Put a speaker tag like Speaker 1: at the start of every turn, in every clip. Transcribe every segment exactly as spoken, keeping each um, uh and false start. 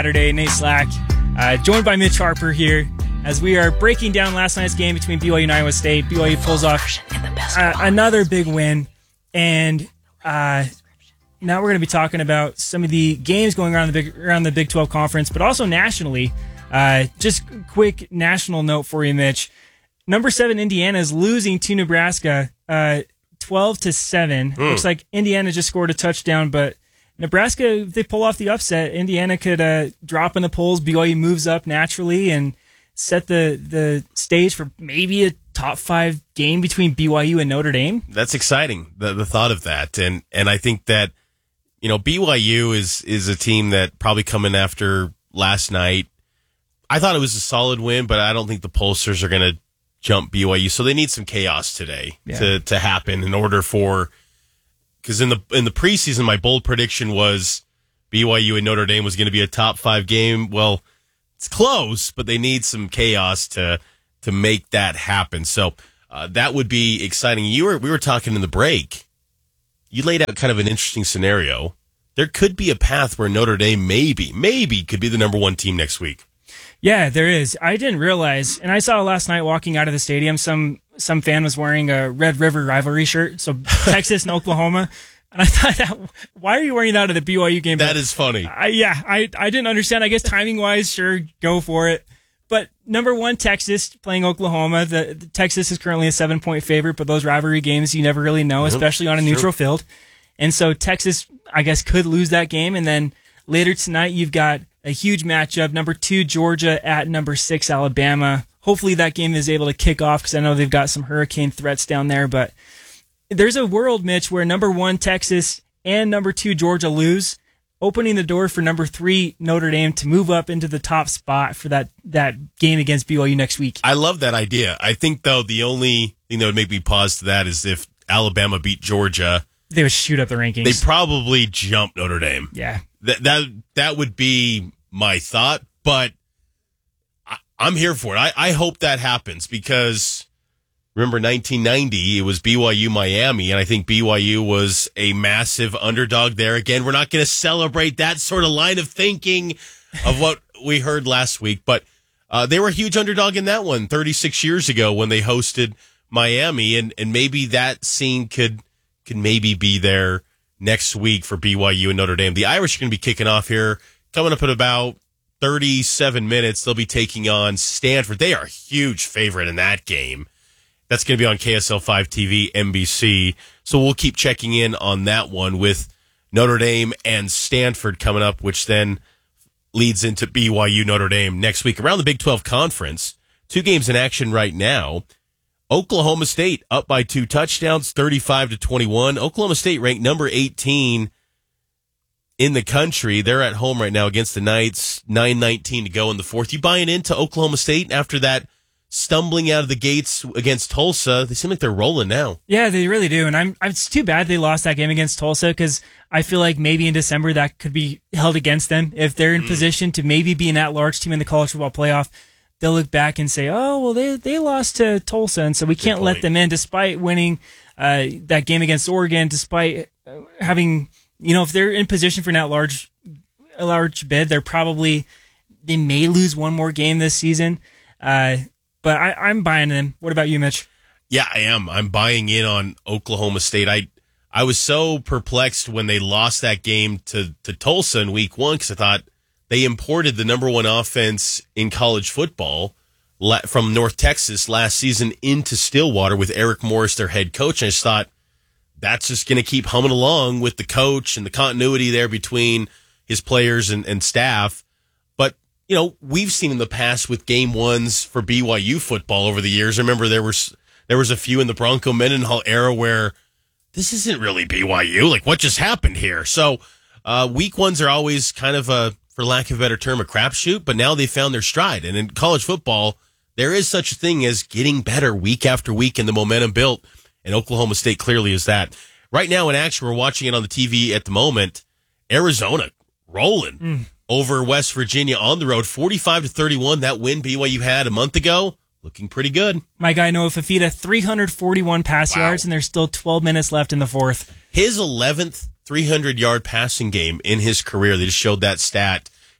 Speaker 1: Saturday, Nate Slack, uh, joined by Mitch Harper here as we are breaking down last night's game between B Y U and Iowa State. B Y U pulls off uh, another big win, and uh, now we're going to be talking about some of the games going around the Big, around the Big twelve Conference, but also nationally. Uh, just quick national note for you, Mitch. Number seven Indiana is losing to Nebraska, uh, twelve to seven. Mm. Looks like Indiana just scored a touchdown, but Nebraska, if they pull off the upset, Indiana could uh, drop in the polls. B Y U moves up naturally and set the, the stage for maybe a top five game between B Y U and Notre Dame.
Speaker 2: That's exciting, the the thought of that. And and I think that, you know, B Y U is is a team that probably coming after last night. I thought it was a solid win, but I don't think the pollsters are going to jump B Y U. So they need some chaos today yeah. to, to happen in order for... Because in the in the preseason, my bold prediction was B Y U and Notre Dame was going to be a top five game. Well, it's close, but they need some chaos to to make that happen. So uh, that would be exciting. You were we were talking in the break. You laid out kind of an interesting scenario. There could be a path where Notre Dame maybe maybe could be the number one team next week.
Speaker 1: Yeah, there is. I didn't realize, and I saw last night walking out of the stadium, some some fan was wearing a Red River rivalry shirt, so Texas and Oklahoma. And I thought, that, why are you wearing that at the B Y U game?
Speaker 2: That is funny.
Speaker 1: I, yeah, I, I didn't understand. I guess timing-wise, sure, go for it. But number one, Texas playing Oklahoma. The, the Texas is currently a seven-point favorite, but those rivalry games, you never really know, especially on a neutral sure. field. And so Texas, I guess, could lose that game. And then later tonight, you've got a huge matchup. Number two, Georgia at number six, Alabama. Hopefully that game is able to kick off because I know they've got some hurricane threats down there. But there's a world, Mitch, where number one, Texas, and number two, Georgia lose, opening the door for number three, Notre Dame, to move up into the top spot for that, that game against B Y U next week.
Speaker 2: I love that idea. I think, though, the only thing that would make me pause to that is if Alabama beat Georgia. They
Speaker 1: would shoot up the rankings.
Speaker 2: They probably jump Notre Dame.
Speaker 1: Yeah.
Speaker 2: That that that would be my thought, but I, I'm here for it. I, I hope that happens because remember nineteen ninety, it was B Y U Miami, and I think B Y U was a massive underdog there. Again, we're not going to celebrate that sort of line of thinking of what we heard last week, but uh, they were a huge underdog in that one thirty-six years ago when they hosted Miami, and, and maybe that scene could could maybe be there next week for B Y U and Notre Dame. The Irish are going to be kicking off here. Coming up in about thirty-seven minutes, they'll be taking on Stanford. They are a huge favorite in that game. That's going to be on K S L five T V, N B C. So we'll keep checking in on that one with Notre Dame and Stanford coming up, which then leads into B Y U Notre Dame next week. Around the Big twelve Conference, two games in action right now. Oklahoma State up by two touchdowns, thirty-five to twenty-one. Oklahoma State ranked number eighteen in the country. They're at home right now against the Knights. nine nineteen to go in the fourth. You buying into Oklahoma State after that stumbling out of the gates against Tulsa? They seem like they're rolling now.
Speaker 1: Yeah, they really do. And I'm, it's too bad they lost that game against Tulsa because I feel like maybe in December that could be held against them. If they're in mm. position to maybe be an at-large team in the college football playoff, they'll look back and say, oh, well, they they lost to Tulsa, and so we can't let them in despite winning uh, that game against Oregon, despite having, you know, if they're in position for an at-large a large bid, they're probably, they may lose one more game this season. Uh, but I, I'm buying them. What about you, Mitch?
Speaker 2: Yeah, I am. I'm buying in on Oklahoma State. I I was so perplexed when they lost that game to, to Tulsa in week one because I thought, they imported the number one offense in college football from North Texas last season into Stillwater with Eric Morris, their head coach. And I just thought that's just going to keep humming along with the coach and the continuity there between his players and, and staff. But, you know, we've seen in the past with game ones for B Y U football over the years. I remember there was, there was a few in the Bronco Mendenhall era where this isn't really B Y U. Like, what just happened here? So uh, week ones are always kind of a, for lack of a better term, a crapshoot, but now they found their stride. And in college football, there is such a thing as getting better week after week and the momentum built, and Oklahoma State clearly is that. Right now in action, we're watching it on the T V at the moment, Arizona rolling mm. over West Virginia on the road, forty-five to thirty-one. That win B Y U had a month ago, looking pretty good.
Speaker 1: My guy Noah Fafita, three hundred forty-one pass wow. yards, and there's still twelve minutes left in the fourth.
Speaker 2: His eleventh three hundred yard passing game in his career. They just showed that stat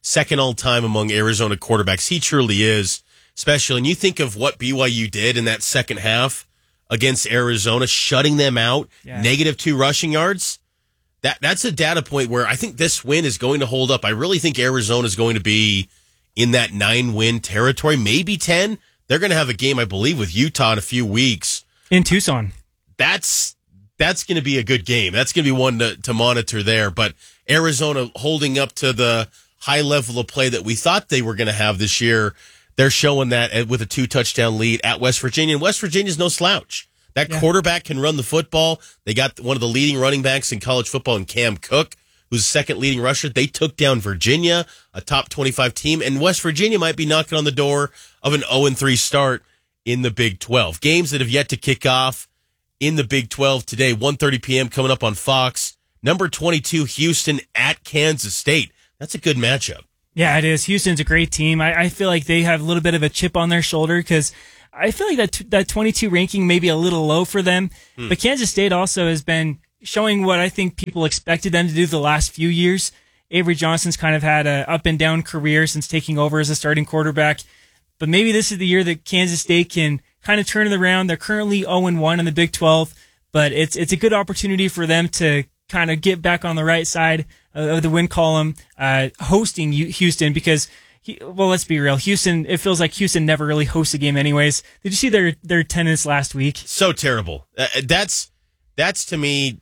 Speaker 2: second all-time among Arizona quarterbacks. He truly is special. And you think of what B Y U did in that second half against Arizona, shutting them out, yeah. negative two rushing yards. That That's a data point where I think this win is going to hold up. I really think Arizona is going to be in that nine-win territory, maybe ten. They're going to have a game, I believe, with Utah in a few weeks.
Speaker 1: In Tucson.
Speaker 2: That's that's going to be a good game. That's going to be one to, to monitor there. But Arizona holding up to the high level of play that we thought they were going to have this year, they're showing that with a two-touchdown lead at West Virginia. And West Virginia's no slouch. That yeah. quarterback can run the football. They got one of the leading running backs in college football in Cam Cook, who's the second leading rusher. They took down Virginia, a top twenty-five team, and West Virginia might be knocking on the door of an oh and three start in the Big twelve. Games that have yet to kick off in the Big twelve today, one thirty p.m. coming up on Fox. Number twenty-two, Houston at Kansas State. That's a good matchup.
Speaker 1: Yeah, it is. Houston's a great team. I, I feel like they have a little bit of a chip on their shoulder because I feel like that that twenty-two ranking may be a little low for them. Hmm. But Kansas State also has been showing what I think people expected them to do the last few years. Avery Johnson's kind of had a up and down career since taking over as a starting quarterback. But maybe this is the year that Kansas State can kind of turn it around. They're currently oh and one in the Big twelve, but it's it's a good opportunity for them to kind of get back on the right side of the win column, uh, hosting Houston because, he, well, let's be real. Houston, it feels like Houston never really hosts a game anyways. Did you see their, their attendance last week?
Speaker 2: So terrible. Uh, that's, that's to me,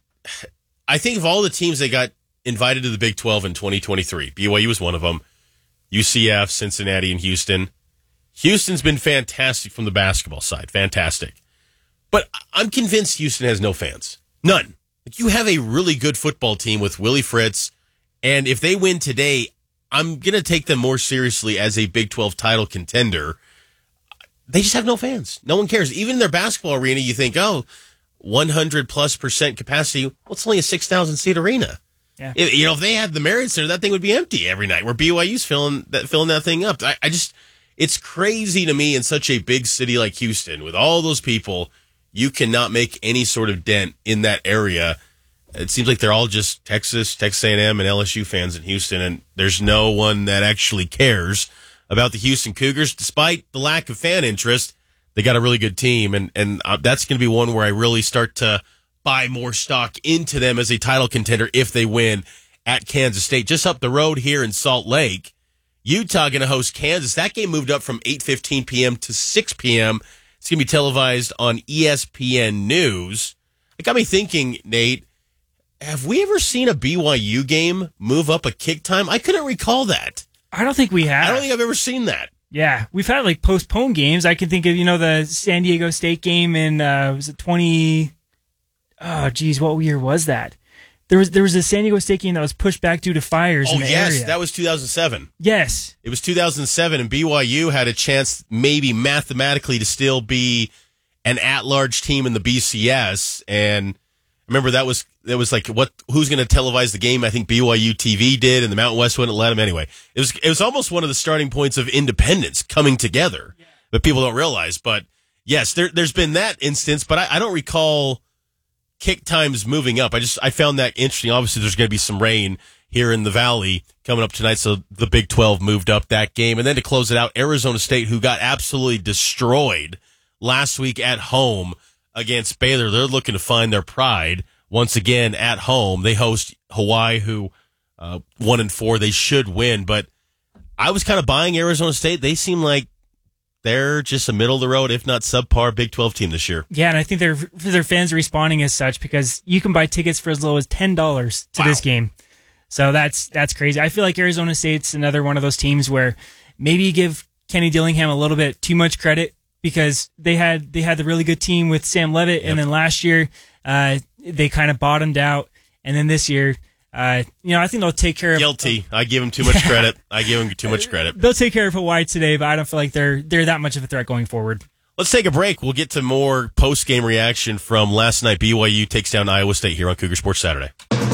Speaker 2: I think of all the teams that got invited to the Big twelve in twenty twenty-three, B Y U was one of them, U C F, Cincinnati, and Houston. Houston's been fantastic from the basketball side. Fantastic. But I'm convinced Houston has no fans. None. You have a really good football team with Willie Fritz, and if they win today, I'm going to take them more seriously as a Big twelve title contender. They just have no fans. No one cares. Even in their basketball arena, you think, oh, one hundred plus percent capacity. Well, it's only a six thousand seat arena. Yeah. If, you know, if they had the Marriott Center, that thing would be empty every night, where B Y U's filling that, filling that thing up. I, I just, it's crazy to me in such a big city like Houston, with all those people, you cannot make any sort of dent in that area. It seems like they're all just Texas, Texas A and M, and L S U fans in Houston, and there's no one that actually cares about the Houston Cougars. Despite the lack of fan interest, they got a really good team, and, and uh, that's going to be one where I really start to buy more stock into them as a title contender if they win at Kansas State. Just up the road here in Salt Lake, Utah going to host Kansas. That game moved up from eight fifteen p.m. to six p.m., It's going to be televised on E S P N News. It got me thinking, Nate, have we ever seen a B Y U game move up a kick time? I couldn't recall that.
Speaker 1: I don't think we have.
Speaker 2: I don't think I've ever seen that.
Speaker 1: Yeah, we've had like postponed games. I can think of, you know, the San Diego State game in, uh, was it twenty? Oh, geez, what year was that? There was there was a San Diego State game that was pushed back due to fires
Speaker 2: oh,
Speaker 1: in the
Speaker 2: yes,
Speaker 1: area.
Speaker 2: that was two thousand seven.
Speaker 1: Yes.
Speaker 2: It was two thousand seven, and B Y U had a chance maybe mathematically to still be an at-large team in the B C S. And remember, that was that was like, what? Who's going to televise the game? I think B Y U T V did, and the Mountain West wouldn't let them anyway. It was, it was almost one of the starting points of independence coming together yeah. that people don't realize. But, yes, there, there's been that instance, but I, I don't recall kick times moving up. I just I found that interesting. Obviously, there's going to be some rain here in the Valley coming up tonight, so the Big twelve moved up that game. And then to close it out, Arizona State, who got absolutely destroyed last week at home against Baylor. They're looking to find their pride once again at home. They host Hawaii, who uh, one and four. They should win, but I was kind of buying Arizona State. They seem like they're just a middle of the road, if not subpar, Big twelve team this year.
Speaker 1: Yeah, and I think their their fans are responding as such because you can buy tickets for as low as ten dollars to wow. this game. So that's that's crazy. I feel like Arizona State's another one of those teams where maybe you give Kenny Dillingham a little bit too much credit because they had they had the really good team with Sam Levitt, yep. and then last year uh, they kind of bottomed out, and then this year. Uh, you know, I think they'll take care of.
Speaker 2: Guilty. I give them too much credit. I give them too much credit.
Speaker 1: They'll take care of Hawaii today, but I don't feel like they're they're that much of a threat going forward.
Speaker 2: Let's take a break. We'll get to more post game reaction from last night. B Y U takes down Iowa State here on Cougar Sports Saturday.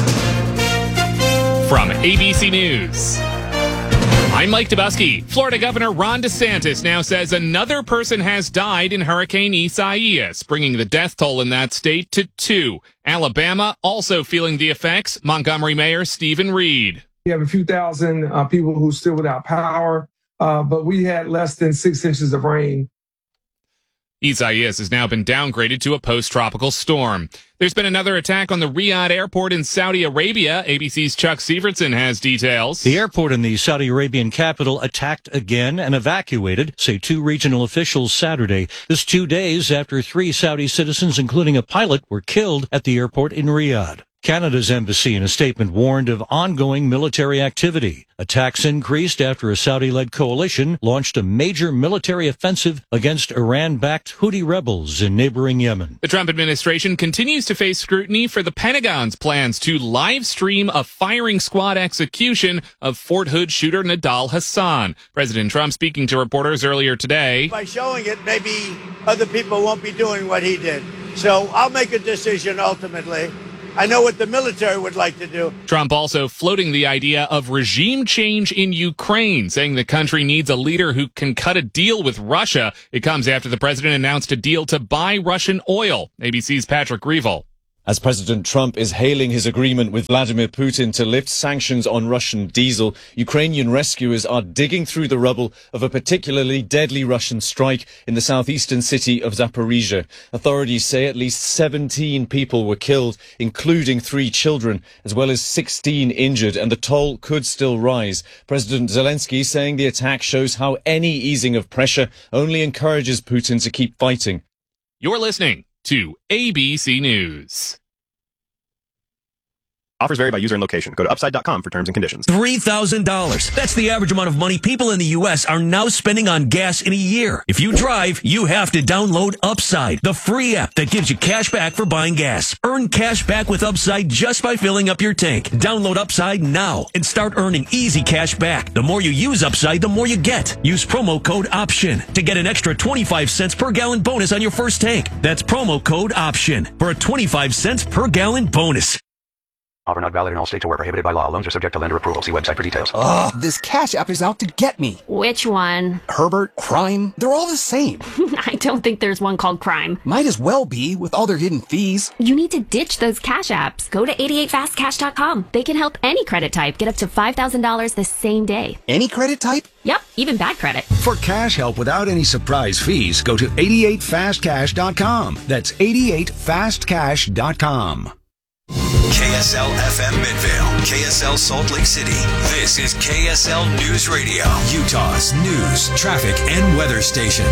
Speaker 3: From A B C News, I'm Mike Dubusky. Florida Governor Ron DeSantis now says another person has died in Hurricane Isaias, bringing the death toll in that state to two. Alabama also feeling the effects. Montgomery Mayor Stephen Reed.
Speaker 4: We have a few thousand uh, people who are still without power, uh, but we had less than six inches of rain.
Speaker 3: Isaias has now been downgraded to a post-tropical storm. There's been another attack on the Riyadh airport in Saudi Arabia. A B C's Chuck Sievertson has details.
Speaker 5: The airport in the Saudi Arabian capital attacked again and evacuated, say two regional officials Saturday. This two days after three Saudi citizens, including a pilot, were killed at the airport in Riyadh. Canada's embassy in a statement warned of ongoing military activity. Attacks increased after a Saudi-led coalition launched a major military offensive against Iran-backed Houthi rebels in neighboring Yemen.
Speaker 3: The Trump administration continues to face scrutiny for the Pentagon's plans to live stream a firing squad execution of Fort Hood shooter Nidal Hassan. President Trump speaking to reporters earlier today.
Speaker 6: By showing it, maybe other people won't be doing what he did. So I'll make a decision ultimately. I know what the military would like to do.
Speaker 3: Trump also floating the idea of regime change in Ukraine, saying the country needs a leader who can cut a deal with Russia. It comes after the president announced a deal to buy Russian oil. A B C's Patrick Reevell.
Speaker 7: As President Trump is hailing his agreement with Vladimir Putin to lift sanctions on Russian diesel, Ukrainian rescuers are digging through the rubble of a particularly deadly Russian strike in the southeastern city of Zaporizhia. Authorities say at least seventeen people were killed, including three children, as well as sixteen injured, and the toll could still rise. President Zelensky saying the attack shows how any easing of pressure only encourages Putin to keep fighting.
Speaker 3: You're listening to A B C News.
Speaker 8: Offers vary by user and location. Go to upside dot com for terms and conditions.
Speaker 9: three thousand dollars. That's the average amount of money people in the U S are now spending on gas in a year. If you drive, you have to download Upside, the free app that gives you cash back for buying gas. Earn cash back with Upside just by filling up your tank. Download Upside now and start earning easy cash back. The more you use Upside, the more you get. Use promo code OPTION to get an extra twenty-five cents per gallon bonus on your first tank. That's promo code OPTION for a twenty-five cents per gallon bonus.
Speaker 10: Offer not valid in all states or where prohibited by law. Loans are subject to lender approval. See website for details.
Speaker 11: Ugh, this Cash App is out to get me.
Speaker 12: Which one?
Speaker 11: Herbert, Crime, they're all the same.
Speaker 12: I don't think there's one called Crime.
Speaker 11: Might as well be, with all their hidden fees.
Speaker 12: You need to ditch those Cash Apps. Go to eighty-eight fast cash dot com. They can help any credit type get up to five thousand dollars the same day.
Speaker 11: Any credit type?
Speaker 12: Yep, even bad credit.
Speaker 13: For cash help without any surprise fees, go to eighty-eight fast cash dot com. That's eighty-eight fast cash dot com.
Speaker 14: K S L F M Midvale, K S L Salt Lake City. This is K S L News Radio, Utah's news, traffic, and weather station.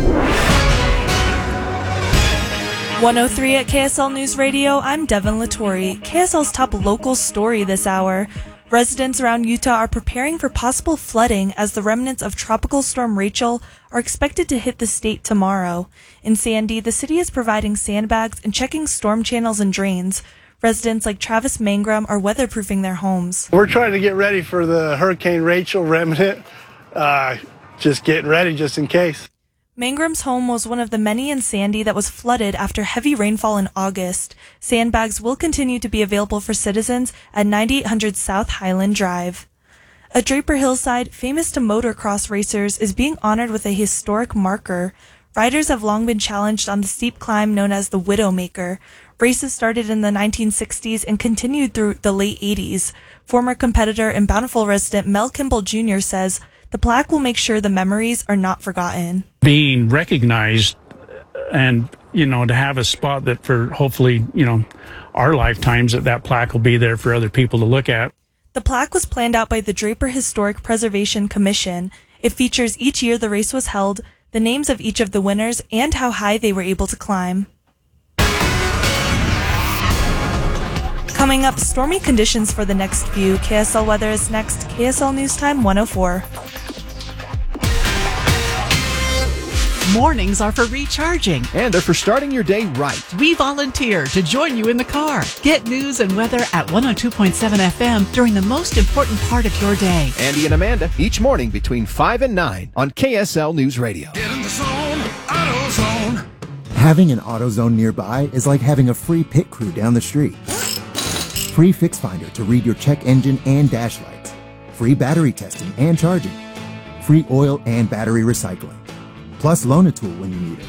Speaker 15: one oh three at K S L News Radio, I'm Devin Lattori. K S L's top local story this hour. Residents around Utah are preparing for possible flooding as the remnants of Tropical Storm Rachel are expected to hit the state tomorrow. In Sandy, the city is providing sandbags and checking storm channels and drains. Residents like Travis Mangrum are weatherproofing their homes.
Speaker 16: We're trying to get ready for the Hurricane Rachel remnant. Uh, just getting ready just in case.
Speaker 15: Mangrum's home was one of the many in Sandy that was flooded after heavy rainfall in August. Sandbags will continue to be available for citizens at ninety-eight hundred South Highland Drive. A Draper Hillside, famous to motocross racers, is being honored with a historic marker. Riders have long been challenged on the steep climb known as the Widowmaker. Races started in the nineteen sixties and continued through the late eighties. Former competitor and Bountiful resident Mel Kimball Junior says the plaque will make sure the memories are not forgotten.
Speaker 17: Being recognized and, you know, to have a spot that for hopefully, you know, our lifetimes that that plaque will be there for other people to look at.
Speaker 15: The plaque was planned out by the Draper Historic Preservation Commission. It features each year the race was held, the names of each of the winners, and how high they were able to climb. Coming up, stormy conditions for the next few. K S L weather is next. K S L News Time one oh four.
Speaker 18: Mornings are for recharging.
Speaker 19: And they're for starting your day right.
Speaker 18: We volunteer to join you in the car. Get news and weather at one oh two point seven F M during the most important part of your day.
Speaker 19: Andy and Amanda, each morning between five and nine on K S L News Radio.
Speaker 20: Get in the zone, AutoZone.
Speaker 21: Having an AutoZone nearby is like having a free pit crew down the street. Free Fix Finder to read your check engine and dash lights. Free battery testing and charging. Free oil and battery recycling. Plus loan a tool when you need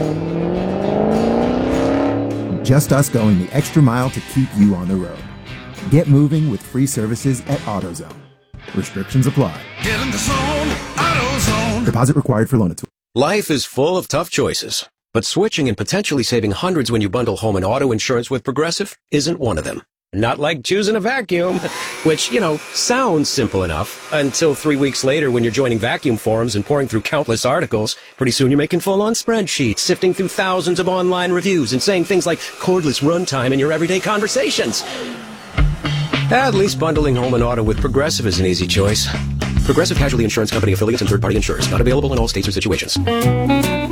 Speaker 21: it. Just us going the extra mile to keep you on the road. Get moving with free services at AutoZone. Restrictions apply.
Speaker 20: Get in the zone, AutoZone.
Speaker 21: Deposit required for loan.
Speaker 1: Life is full of tough choices, but switching and potentially saving hundreds when you bundle home and auto insurance with Progressive isn't one of them. Not like choosing a vacuum, which, you know, sounds simple enough until three weeks later when you're joining vacuum forums and pouring through countless articles. Pretty soon you're making full-on spreadsheets, sifting through thousands of online reviews and saying things like cordless runtime in your everyday conversations. At least bundling home and auto with Progressive is an easy choice. Progressive Casualty Insurance Company affiliates and third-party insurers. Not available in all states or situations.